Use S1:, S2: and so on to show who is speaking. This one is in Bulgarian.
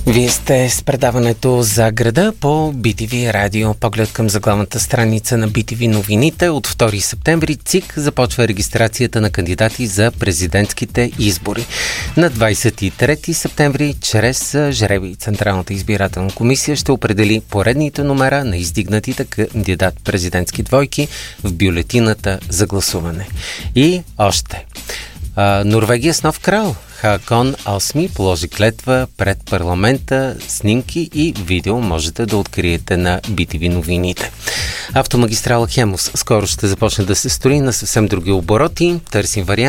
S1: Вие сте с предаването за града по BTV Радио. Поглед към заглавната страница на BTV новините. От 2 септември ЦИК започва регистрацията на кандидати за президентските избори. На 23 септември чрез жребий Централната избирателна комисия ще определи поредните номера на издигнатите кандидат-президентски двойки в бюлетината за гласуване. И още. Норвегия с нов крал. Хакон VIII положи клетва пред парламента. Снимки и видео можете да откриете на BTV новините. Автомагистрала Хемус скоро ще започне да се строи на съвсем други обороти. Търсим вариант